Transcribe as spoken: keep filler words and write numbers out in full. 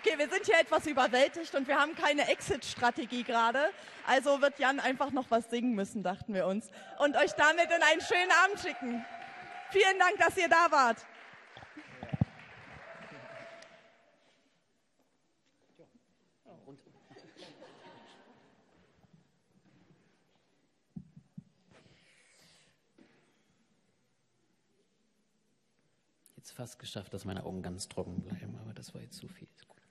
Okay, wir sind hier etwas überwältigt und wir haben keine Exit-Strategie gerade. Also wird Jan einfach noch was singen müssen, dachten wir uns. Und euch damit in einen schönen Abend schicken. Vielen Dank, dass ihr da wart. Jetzt fast geschafft, dass meine Augen ganz trocken bleiben, aber das war jetzt zu viel.